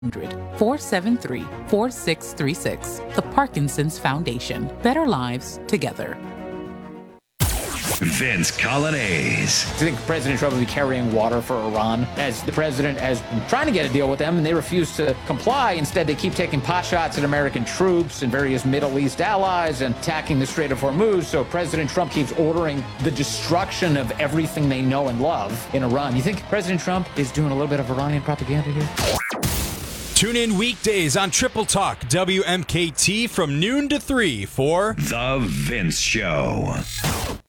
1-800-473-4636. The Parkinson's Foundation. Better lives together. Vince Coglianese. I think President Trump will be carrying water for Iran as the president has been trying to get a deal with them and they refuse to comply. Instead, they keep taking pot shots at American troops and various Middle East allies and attacking the Strait of Hormuz. So President Trump keeps ordering the destruction of everything they know and love in Iran. You think President Trump is doing a little bit of Iranian propaganda here? Tune in weekdays on Triple Talk WMKT from noon to 3 for The Vince Show.